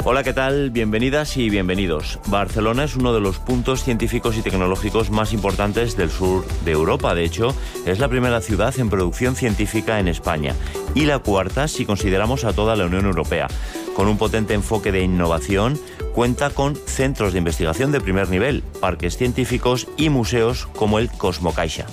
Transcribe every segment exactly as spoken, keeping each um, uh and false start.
Hola, ¿qué tal? Bienvenidas y bienvenidos. Barcelona es uno de los puntos científicos y tecnológicos más importantes del sur de Europa. De hecho, es la primera ciudad en producción científica en España y la cuarta si consideramos a toda la Unión Europea. Con un potente enfoque de innovación, cuenta con centros de investigación de primer nivel, parques científicos y museos como el Cosmocaixa.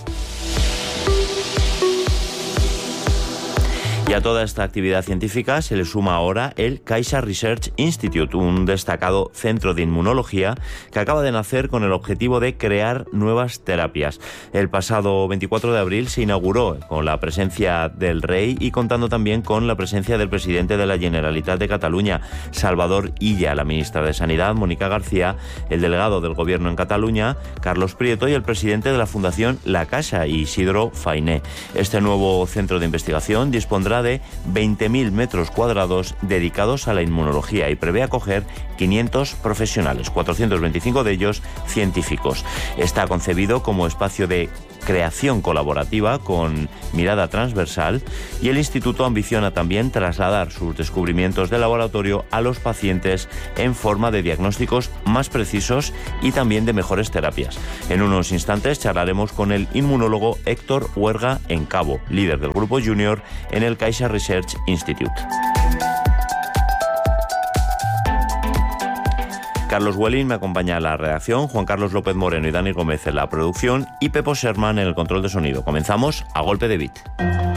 Y a toda esta actividad científica se le suma ahora el Caixa Research Institute, un destacado centro de inmunología que acaba de nacer con el objetivo de crear nuevas terapias. El pasado veinticuatro de abril se inauguró con la presencia del rey y contando también con la presencia del presidente de la Generalitat de Cataluña, Salvador Illa, la ministra de Sanidad, Mónica García, el delegado del Gobierno en Cataluña, Carlos Prieto, y el presidente de la Fundación La Caixa, Isidro Fainé. Este nuevo centro de investigación dispondrá de veinte mil metros cuadrados dedicados a la inmunología y prevé acoger quinientos profesionales, cuatrocientos veinticinco de ellos científicos. Está concebido como espacio de creación colaborativa con mirada transversal y el instituto ambiciona también trasladar sus descubrimientos de laboratorio a los pacientes en forma de diagnósticos más precisos y también de mejores terapias. En unos instantes charlaremos con el inmunólogo Héctor Huerga Encabo, líder del grupo Junior en el Caixa Research Institute. Carlos Welling me acompaña en la redacción, Juan Carlos López Moreno y Dani Gómez en la producción y Pepo Sherman en el control de sonido. Comenzamos a golpe de beat.